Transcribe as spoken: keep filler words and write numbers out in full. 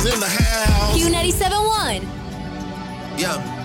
in the house. Q ninety-seven point one. Yeah.